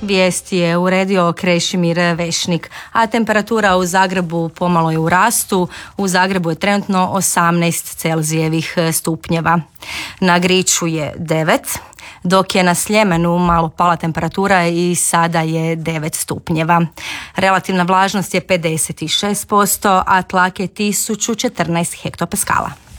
vijest je uredio Krešimir Vešnik, a temperatura u Zagrebu pomalo je u rastu. U Zagrebu je trenutno 18 Celzijevih stupnjeva. Na Griču je 9, dok je na Sljemenu malo pala temperatura i sada je 9 stupnjeva. Relativna vlažnost je 56%, a tlak je 1014 hektopaskala.